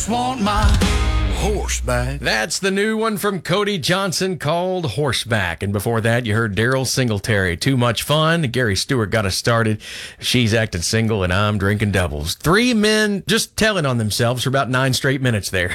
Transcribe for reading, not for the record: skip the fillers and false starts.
Want my horseback. That's the new one from Cody Johnson called Horseback. And before that, you heard Daryl Singletary, Too Much Fun. Gary Stewart got us started. She's Acting Single and I'm Drinking Doubles. Three men just telling on themselves for about 9 straight minutes there.